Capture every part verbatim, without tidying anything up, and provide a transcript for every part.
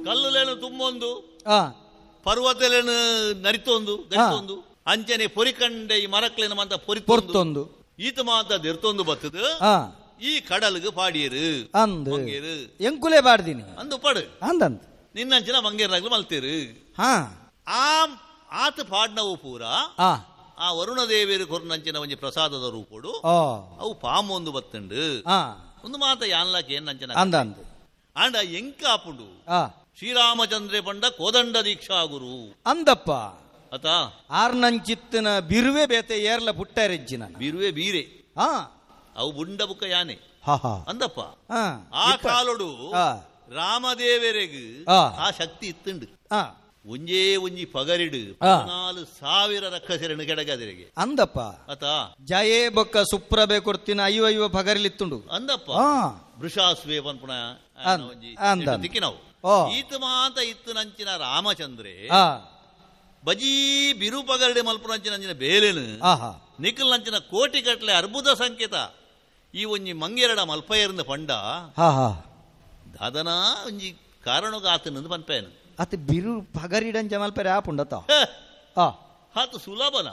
ಕಲ್ಲುಲೇನು ತುಂಬೊಂದು ಆ ಪರ್ವತಲೇನು ನರಿತೊಂದು ದರಿತೊಂದು ಅಂಚನೆ ಪೊರಿಕಂಡೆ ಈ ಮರಕ್ಲೇನು ಮಂತ ಪೊರಿ ಪೊರ್ತೊಂದು ಈತ ಮಾತ ದೆರ್ತೊಂದು ಬತ್ತದು ಈ ಕಡಲ್ಗೆ ಪಾಡಿಯರು ಅಂದು ಎಂಕುಲೆ ಬಾಡ್ದೀನಿ ಅಂದು ಪಡು ಅಂದಂತ ನಿನ್ನಂಚಿನ ಮಂಗೇರಾಗ್ಲು ಮಲ್ತೇರು ಹಾ ಆ ಆತ ಪಾಡ್ನವು ಪೂರ ಆ ವರುಣ ದೇವಿಯರು ಕೊರ್ನಂಚಿನ ಒಂಜಿ ಪ್ರಸಾದದ ರೂಪಡು ಅವು ಪಾಮು ಒಂದು ಬತ್ತಂಡು ಒಂದು ಮಾತ ಯಾನ್ಲಾಕ್ ಏನ್ ನಂಚನ ಅಂದಂದು ಅಂಡ ಎಂಕ ಆಪುಂಡು ಶ್ರೀರಾಮಚಂದ್ರ ಪಂಡ ಕೋದಂಡ ದೀಕ್ಷಾ ಗುರು ಅಂದಪ್ಪ ಅತ ಆರ್ನಂಚಿತ್ತಿನ ಬಿರುವೆ ಬೇತೆ ಏರ್ಲ ಪುಟ್ಟರೆಜ್ಜಿನ ಬಿರುವೆ ಬೀರೆ ಹಾ ಅವು ಬುಂಡ ಬುಕ್ಕ ಯಾನೆ ಅಂದಪ್ಪ ಆ ಕಾಲೊಡು ರಾಮದೇವರೆಗ್ ಆ ಶಕ್ತಿ ಇತ್ತುಂಡು ಒಂಜೇ ಒಂಜಿ ಪಗರಿಡು ಹದಿನಾಲು ಸಾವಿರ ರಕ್ಕಸೆರಡು ಕೆಡಗದರಿಗೆ ಅಂದಪ್ಪ ಅತ ಜಯೇ ಬೊಕ್ಕ ಸುಪ್ರಭೆ ಕೊಡ್ತಿನ ಐವ ಐವ ಪಗರಿಲಿತ್ತುಂಡು ಅಂದಪ್ಪ ವೃಷಾಸ್ವೇ ಪನ್ಪುಣ ದಿಕ್ಕಿನವು ಈತ ಮಾತ ಇತ್ತು ನಂಚಿನ ರಾಮಚಂದ್ರೆ ಬಜಿ ಬಿರು ಪಗರಡೆ ಮಲ್ಪುನಂಚಿನ ಅಂಚಿನ ಬೇಲೆನು ನಿಖಲ್ ನಂಚಿನ ಕೋಟಿ ಕಟ್ಲೆ ಅರ್ಬುದ ಸಂಕೇತ ಈ ಒಂಜಿ ಮಂಗೇರಡ ಮಲ್ಪಯರಿಂದ ಪಂಡ ದಾದನ ಒಂಜಿ ಕಾರಣಗ ಆತನಂದು ಪನ್ಪೇನು ಅತ ಬಿರು ಪಗರಿಡಂಚ ಮಲ್ಪರೆ ಆಪುಂಡತ ಆತ ಸುಲಭನ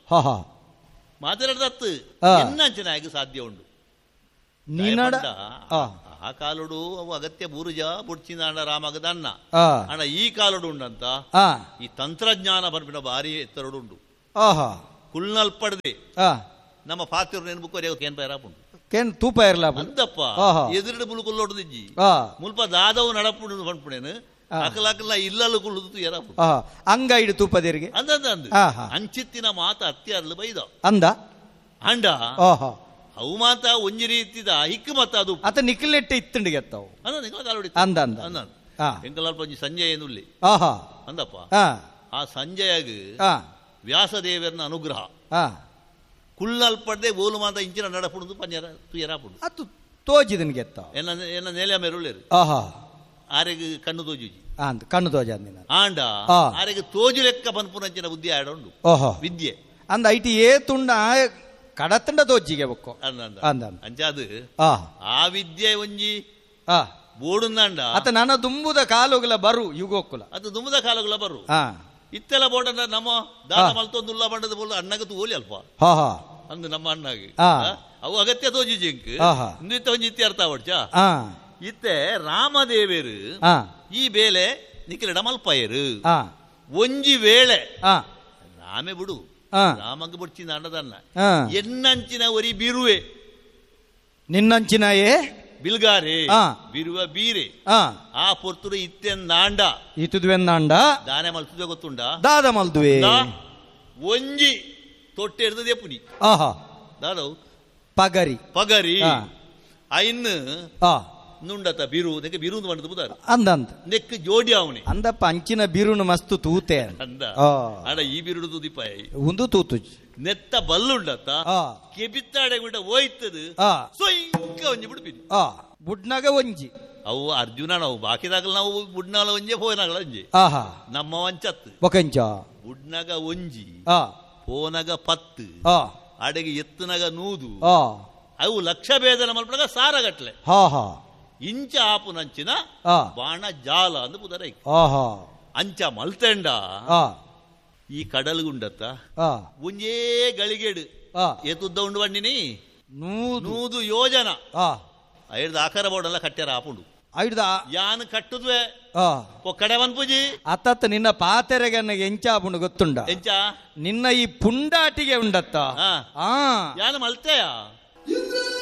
ಮಾತಾಡದತ್ತು ಎನ್ನಂಚಿನ ಆಗಿ ಸಾಧ್ಯ ಉಂಡು ನೀನಡ ಆ ಕಾಲುಡು ಅವು ಅಗತ್ಯ ಬೂರುಜ ಬುಡ್ಚಿನಾಡ ರಾಮಗದ ಅನ್ನ ಅಣ್ಣ ಈ ಕಾಲುಡು ಉಂಡಂತ ಈ ತಂತ್ರಜ್ಞಾನ ಬರ್ಬಿನ ಭಾರಿ ಎತ್ತರಡು ಉಂಡು ಕುಲ್ನಲ್ಪಡದೆ ನಮ್ಮ ಪಾತ್ರ ನೆನ್ಬುಕ್ಕೋರಿ ಕೇನ್ ಪೈರಾಪುಂಡು ಕೇನ್ ತೂಪ ಇರ್ಲ ಅಂದಪ್ಪ ಎದುರಿಡು ಮುಳುಕೊಲ್ಲೋಡು ದಿಜ್ಜಿ ಮುಲ್ಪ ದಾದವು ನಡಪುಡು ಪಂಪುಣೇನು ಅಕಲಕಲ ಇಲ್ಲಲು ಕುಳ್ಳುದು ಏರಾಪುಂಡು ಅಂಗ ಇಡು ತೂಪದೇರಿಗೆ ಅಂದಂದ ಅಂದ ಅಂಚಿತ್ತಿನ ಮಾತ ಅತ್ಯಾರ್ಲು ಬೈದ ಅಂದ ಅಂಡ ಅವು ಮಾತ ಒಂಜಿ ರೀತಿದ ಹಿಕ್ಕು ಮತ್ತ ಅದು ಅತ ನಿಖಿಲೆಟ್ಟೆ ಇತ್ತಂಡಿಗೆ ಅತ್ತವು ಅಂದ ನಿಖಲ ಕಾಲೋಡಿ ಅಂದ ಅಂದ ಅಂದ ಎಂಕಲ್ಪ ಒಂಜಿ ಸಂಜಯ ಏನುಲ್ಲಿ ಅಂದಪ್ಪ ಆ ಸಂಜಯಗ ವ್ಯಾಸದೇವರನ ಅನುಗ್ರಹ ಕುಳ್ಳಲ್ಪಡ್ದೆ ಓಲು ಮಾತ ಇಂಚಿನ ನಡಪುಡುದು ಪನ್ಯರ ತುಯರಾಪುಡು ಅದು ತೋಜಿದನ್ ಗೆತ್ತ ಎನ್ನ ಎನ್ನ ನೆಲೆಯ ಮೇರುಳ್ಳೇರು ಆರೆಗೆ ಕಣ್ಣು ತೋಜುಜಿ ಅಂತ ಕಣ್ಣು ತೋಜ ಆಂಡ ಆರೆಗೆ ತೋಜು ಲೆಕ್ಕ ಪನ್ಪುನಂಚಿನ ಬುದ್ಧಿ ಆಡೋಂಡು ವಿದ್ಯೆ ಅಂದ ಐಟಿ ಏ ತುಂಡ ಕಡತಂಡ ತೋಜಿಗೆ ಬೊಕ್ಕೋ ಅಂದ ಅಂಚಾದು ಆ ವಿದ್ಯೆ ಒಂಜಿ ಬೋಡುಂದಾಂಡ ಅತ ನನ್ನ ದುಂಬುದ ಕಾಲುಗಳ ಬರು ಯುಗೋಕ್ಕುಲ ಅದು ದುಂಬುದ ಕಾಲುಗಳ ಬರು ಇತ್ತೆಲ್ಲ ಬೋಡಂಡ ನಮ್ಮ ದಾನ ಮಲ್ತೊಂದುಲ್ಲ ಬಂಡದ ಬೋಲ್ ಅಣ್ಣಗತ್ತು ಓಲಿ ಅಲ್ಪ ಅಂದು ನಮ್ಮ ಅಣ್ಣಗೆ ಅವು ಅಗತ್ಯ ತೋಜಿ ಜಿಂಕ್ ಇಂದು ಇತ್ತ ಒಂಜಿ ಇತ್ಯರ್ಥ ಹೊಡ್ಚ ಇತ್ತೆ ರಾಮದೇವೇರು ಈ ಬೇಲೆ ನಿಖಿಲಿಡ ಮಲ್ಪಯರು ಒಂಜಿ ವೇಳೆ ರಾಮೆ ಬಿಡು ರಾಮಂಗ ಬುಡ್ಚಿನ ಅಂಡದನ್ನ ಎನ್ನಂಚಿನ ಒರಿ ಬಿರುವೆ ನಿನ್ನಂಚಿನಯೇ ಬಿಲ್ಗಾರೆ ಬಿರುವ ಬೀರೆ ಆ ಪೊರ್ತುಡು ಇತ್ತೆಂದಾಂಡ ಇತುದ್ವೆಂದಾಂಡ ದಾನೆ ಮಲ್ತುದೆ ಗೊತ್ತುಂಡ ದಾದ ಮಲ್ದುವೆ ಒಂಜಿ ತೊಟ್ಟೆ ಹಿಡ್ದದೆ ಪುನಿ ದಾದವು ಪಗರಿ ಪಗರಿ ಐನ್ ನುಂಡತ ಬಿರು ನೆಕ್ಕೆ ಬಿರು ಬಂಡದು ಬುದಾರು ಅಂದಂತ ನೆಕ್ ಜೋಡಿ ಅವನಿ ಅಂದಪ್ಪ ಅಂಚಿನ ಬಿರುನು ಮಸ್ತು ತೂತೆ ಅಂದ ಅಡ ಈ ಬಿರುಡು ತುದಿಪಾಯಿ ಒಂದು ತೂತು ನೆತ್ತ ಬಲ್ಲುಂಡತ್ತ ಕೆಬಿತ್ತಾಡೆ ಗುಡ್ಡ ಹೋಯ್ತದು ಸೊಯ್ಕ ಒಂಜಿ ಬಿಡ್ಬಿನಿ ಬುಡ್ನಾಗ ಒಂಜಿ ಅವು ಅರ್ಜುನ ನಾವು ಬಾಕಿದಾಗಲ ನಾವು ಬುಡ್ನಾಲ ಒಂಜೆ ಫೋನಾಗಲ ಒಂಜಿ ನಮ್ಮ ವಂಚತ್ ಒಕಂಚ ಬುಡ್ನಾಗ ಒಂಜಿ ಫೋನಾಗ ಪತ್ತು ಅಡೆಗೆ ಎತ್ತನಾಗ ನೂದು ಅವು ಲಕ್ಷ ಭೇದನ ಮಲ್ಪನಾಗ ಸಾರಗಟ್ಲೆ ಇಂಚ ಆಪು ನಂಚಿನ ಬಾಣ ಜಾಲ ಅಂದು ಪುದರ ಅಂಚ ಮಲ್ತೆಂಡ ಈ ಕಡಲ್ಗುಂಡತ್ತ ಒಂಜೇ ಗಳಿಗೆಡು ಎತ್ತುದ್ದ ಉಂಡು ಬಂಡಿನಿ ನೂದು ಯೋಜನ ಐಡ್ದ ಆಕಾರ ಬೋರ್ಡೆಲ್ಲ ಕಟ್ಟ್ಯಾರ ಆಪುಂಡು ಐಡ್ದ ಯಾನ್ ಕಟ್ಟುದ್ವೆ ಒಕ್ಕಡೆ ವನ್ಪುಜಿ ಅತ್ತತ್ತ ನಿನ್ನ ಪಾತೆರೆಗೆ ನನಗೆ ಎಂಚ ಆಪುಂಡು ಗೊತ್ತುಂಡ ಎಂಚ ನಿನ್ನ ಈ ಪುಂಡಾಟಿಗೆ ಉಂಡತ್ತ ಯಾನ್ ಮಲ್ತೆಯ